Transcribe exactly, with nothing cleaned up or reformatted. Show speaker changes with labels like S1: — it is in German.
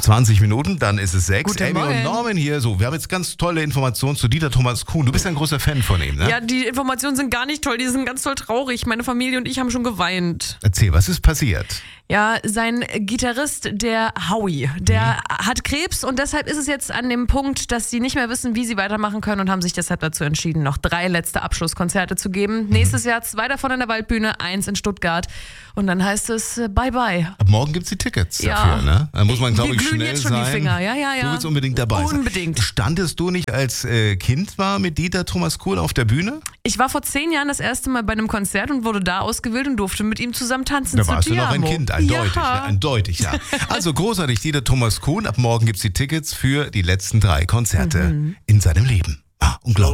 S1: Noch zwanzig Minuten, dann ist es sechs.
S2: Guten
S1: Amy
S2: Morgen.
S1: und Norman hier. So, wir haben jetzt ganz tolle Informationen zu Dieter Thomas Kuhn. Du bist ein großer Fan von ihm, ne?
S2: Ja, die Informationen sind gar nicht toll, die sind ganz toll traurig. Meine Familie und ich haben schon geweint.
S1: Erzähl, was ist passiert?
S2: Ja, sein Gitarrist, der Howie, der mhm. hat Krebs und deshalb ist es jetzt an dem Punkt, dass sie nicht mehr wissen, wie sie weitermachen können und haben sich deshalb dazu entschieden, noch drei letzte Abschlusskonzerte zu geben. Mhm. Nächstes Jahr zwei davon in der Waldbühne, eins in Stuttgart und dann heißt es äh, bye bye.
S1: Ab morgen gibt es die Tickets
S2: ja.
S1: dafür, ne? Da muss man, glaube
S2: Wir
S1: ich,
S2: glühen
S1: schnell
S2: jetzt schon
S1: sein.
S2: Die Finger. Ja, ja, ja.
S1: Du willst unbedingt dabei sein.
S2: Unbedingt.
S1: Standest du nicht als äh, Kind war mit Dieter Thomas Kuhn auf der Bühne?
S2: Ich war vor zehn Jahren das erste Mal bei einem Konzert und wurde da ausgewählt und durfte mit ihm zusammen tanzen.
S1: Da
S2: zu
S1: warst du noch ein
S2: Ti Amo.
S1: Kind, eindeutig.
S2: Ja.
S1: Ja, eindeutig, ja. Also großartig, Dieter Thomas Kuhn. Ab morgen gibt es die Tickets für die letzten drei Konzerte mhm. in seinem Leben. Ah, unglaublich.